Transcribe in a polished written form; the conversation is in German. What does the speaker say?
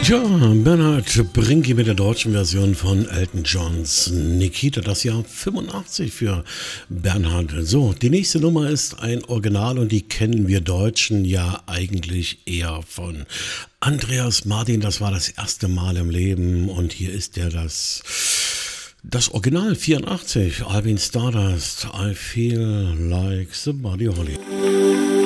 Ja, Bernhard Brinky mit der deutschen Version von Elton Johns Nikita, das Jahr 85 für Bernhard. So, die nächste Nummer ist ein Original und die kennen wir Deutschen ja eigentlich eher von Andreas Martin. Das war das erste Mal im Leben und hier ist das Original 84, Alvin Stardust, I Feel Like Somebody Holly.